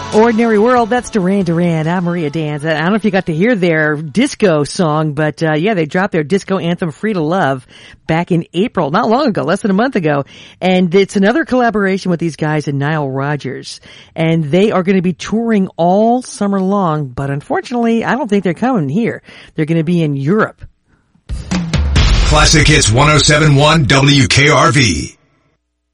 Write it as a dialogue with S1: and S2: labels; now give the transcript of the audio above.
S1: Ordinary World, that's Duran Duran. I'm Maria Danz. I don't know if you got to hear their disco song, but yeah, they dropped their disco anthem Free to Love back in April, not long ago, less than a month ago. And it's another collaboration with these guys and Nile Rodgers. And they are going to be touring all summer long, but unfortunately, I don't think they're coming here. They're going to be in Europe.
S2: Classic Hits 107.1 WKRV.